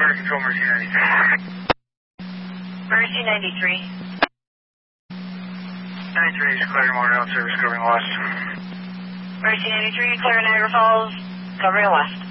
Fire Control, Mercy 93. Mercy 93. 93 is clear Motor Out service covering west. Mercy 93, clear Niagara Falls, covering west.